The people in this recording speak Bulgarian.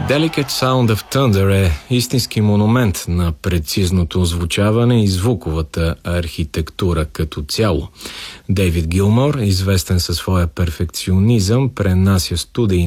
Delicate Sound of Thunder е истински монумент на прецизното озвучаване и звуковата архитектура като цяло. Дейвид Гилмор, известен със своя перфекционизъм, пренася студийни